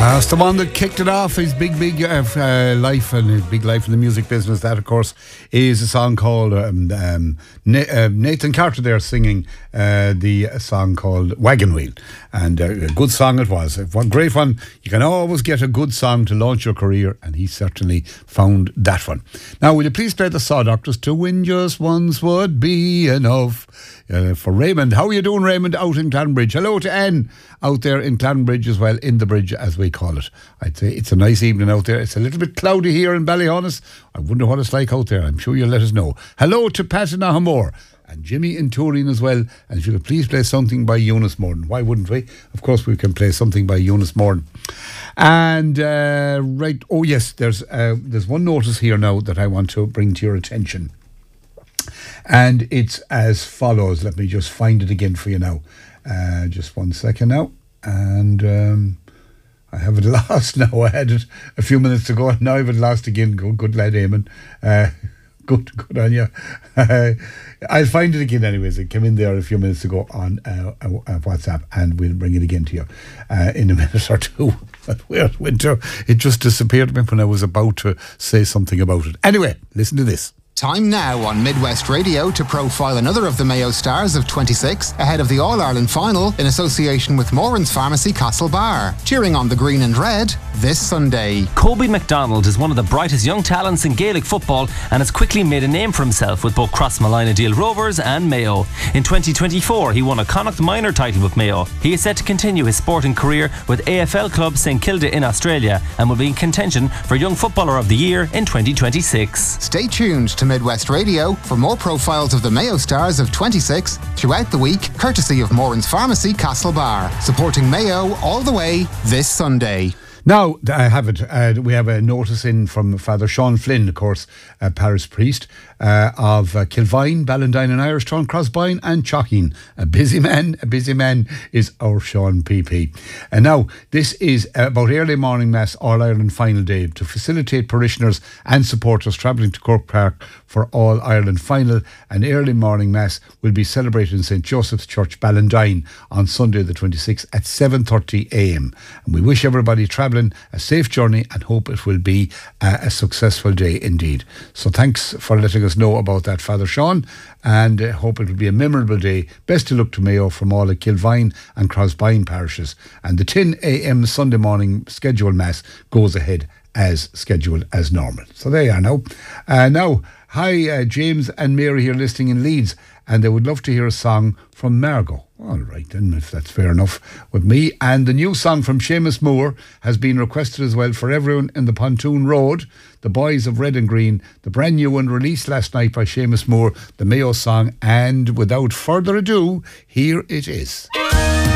That's the one that kicked it off, his big life and his big life in the music business. That, of course, is a song called Nathan Carter there singing the song called Wagon Wheel. And a good song it was. One great one. You can always get a good song to launch your career, and he certainly found that one. Now, will you please play the Saw Doctors? To win just once would be enough. For Raymond. How are you doing, Raymond, out in Clanbridge? Hello to Anne out there in Clanbridge as well, in the bridge as we call it. I'd say it's a nice evening out there. It's a little bit cloudy here in Ballyhonus. I wonder what it's like out there. I'm sure you'll let us know. Hello to Pat in Ahamore and Jimmy in Turin as well. And if you could please play something by Eunice Morton. Why wouldn't we? Of course we can play something by Eunice Morton. And right, oh yes, there's one notice here now that I want to bring to your attention. And it's as follows. Let me just find it again for you now. Just 1 second now. And I have it lost now. I had it a few minutes ago and now I have it lost again. Good lad, Eamon. Good on you. I'll find it again anyways. It came in there a few minutes ago on WhatsApp, and we'll bring it again to you in a minute or two. Where it went to, it just disappeared when I was about to say something about it. Anyway, listen to this. Time now on Midwest Radio to profile another of the Mayo stars of 26 ahead of the All-Ireland final in association with Moran's Pharmacy Castlebar. Cheering on the green and red this Sunday. Kobe MacDonald is one of the brightest young talents in Gaelic football and has quickly made a name for himself with both Crossmolina Deal Rovers and Mayo. In 2024 he won a Connacht minor title with Mayo. He is set to continue his sporting career with AFL club St Kilda in Australia and will be in contention for Young Footballer of the Year in 2026. Stay tuned to Midwest Radio for more profiles of the Mayo stars of 26 throughout the week, courtesy of Moran's Pharmacy Castlebar, supporting Mayo all the way this Sunday. Now, I have it. We have a notice in from Father Sean Flynn, of course, parish priest of Kilvine, Ballandine and Irishtown, Crossbine and Chocking. A busy man is our Sean PP. And now, this is about early morning mass All-Ireland final day to facilitate parishioners and supporters travelling to Cork Park for All-Ireland final. An early morning mass will be celebrated in St Joseph's Church, Ballandine on Sunday the 26th at 7:30am. And we wish everybody travelling a safe journey and hope it will be a successful day indeed. So thanks for letting us know about that, Father Sean, and hope it will be a memorable day. Best to look to Mayo from all the Kilvine and Crossbine parishes. And the 10am Sunday morning scheduled mass goes ahead as scheduled as normal. So there you are now. Now, hi, James and Mary here listening in Leeds, and they would love to hear a song from Margot. All right then, if that's fair enough with me. And the new song from Seamus Moore has been requested as well for everyone in the Pontoon Road, the Boys of Red and Green, the brand new one released last night by Seamus Moore, the Mayo song. And without further ado, here it is.